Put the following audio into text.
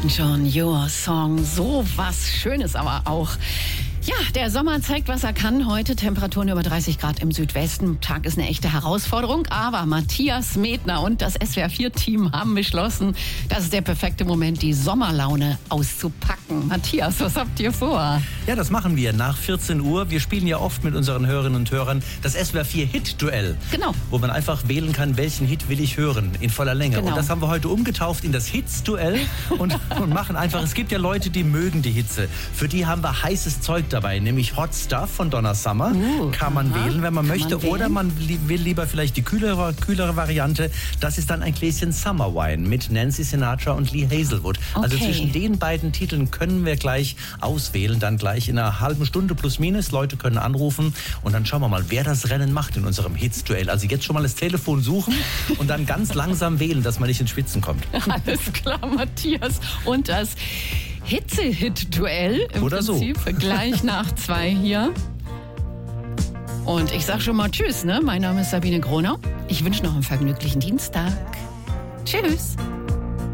Elton John, Your Song, so was Schönes aber auch. Ja, der Sommer zeigt, was er kann. Heute Temperaturen über 30 Grad im Südwesten. Tag ist eine echte Herausforderung. Aber Matthias Medtner und das SWR4-Team haben beschlossen, das ist der perfekte Moment, die Sommerlaune auszupacken. Matthias, was habt ihr vor? Ja, das machen wir nach 14 Uhr. Wir spielen ja oft mit unseren Hörerinnen und Hörern das SWR4-Hit-Duell. Genau. Wo man einfach wählen kann, welchen Hit will ich hören in voller Länge. Genau. Und das haben wir heute umgetauft in das Hits-Duell und machen einfach, es gibt ja Leute, die mögen die Hitze. Für die haben wir heißes Zeug dabei, nämlich Hot Stuff von Donna Summer. Kann man wählen, wenn man möchte. Oder man will lieber vielleicht die kühlere Variante. Das ist dann ein Gläschen Summer Wine mit Nancy Sinatra und Lee Hazelwood. Also zwischen den beiden Titeln können wir gleich auswählen. Dann gleich in einer halben Stunde plus minus. Leute können anrufen. Und dann schauen wir mal, wer das Rennen macht in unserem Hits-Duell. Also jetzt schon mal das Telefon suchen und dann ganz langsam wählen, dass man nicht ins Schwitzen kommt. Alles klar, Matthias. Und das Hitze-Hit-Duell im Oder Prinzip so. Gleich nach 2 hier. Und ich sag schon mal Tschüss, ne? Mein Name ist Sabine Gronau. Ich wünsche noch einen vergnüglichen Dienstag. Tschüss.